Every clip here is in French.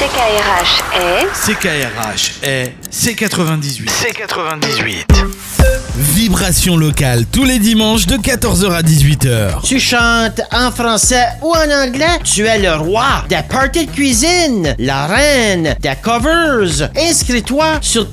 CKRH est C98. C98. Vibration locale tous les dimanches de 14h à 18h. Tu chantes en français ou en anglais? Tu es le roi des parties de cuisine, la reine des covers. Inscris-toi sur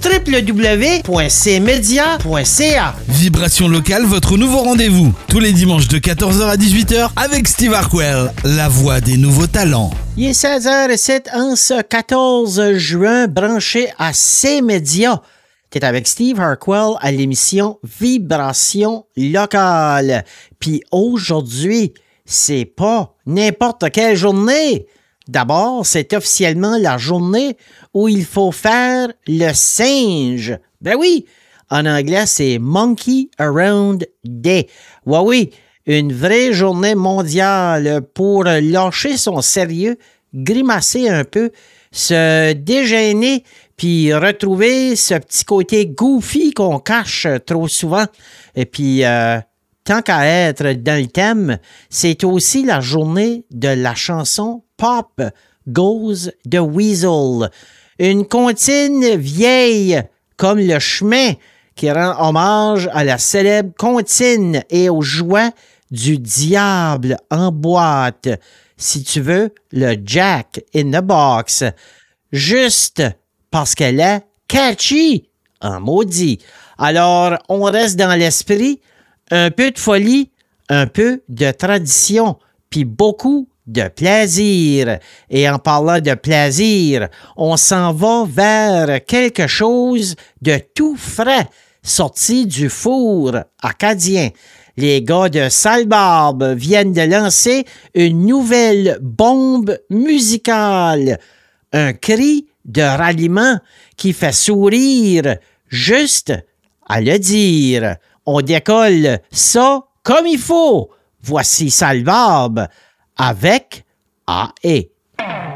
www.cmedia.ca. Vibration locale, votre nouveau rendez-vous tous les dimanches de 14h à 18h avec Steve Harquell, la voix des nouveaux talents. Il est 16h07 en ce 14 juin, branché à C-Média. T'es avec Steve Harquell à l'émission Vibration locale. Puis aujourd'hui, c'est pas n'importe quelle journée. D'abord, c'est officiellement la journée où il faut faire le singe. Ben oui, en anglais, c'est Monkey Around Day. Ouais, oui, une vraie journée mondiale pour lâcher son sérieux, grimacer un peu, se dégainer, puis retrouver ce petit côté goofy qu'on cache trop souvent. Et puis, tant qu'à être dans le thème, c'est aussi la journée de la chanson Pop Goes the Weasel. Une comptine vieille comme le chemin qui rend hommage à la célèbre comptine et aux jouets du diable en boîte. Si tu veux, le Jack in the Box. Juste parce qu'elle est catchy, en maudit. Alors, on reste dans l'esprit, un peu de folie, un peu de tradition, puis beaucoup de plaisir. Et en parlant de plaisir, on s'en va vers quelque chose de tout frais, sorti du four acadien. Les gars de Sale Barbe viennent de lancer une nouvelle bombe musicale. Un cri de ralliement qui fait sourire juste à le dire. On décolle ça comme il faut. Voici Sale Barbe avec A.E.